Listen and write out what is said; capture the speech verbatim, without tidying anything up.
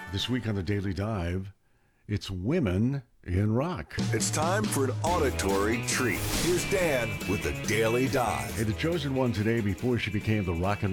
This week on the Daily Dive, it's women in rock. It's time for an auditory treat. Here's Dan with the Daily Dive. Hey, the chosen one today before she became the rock and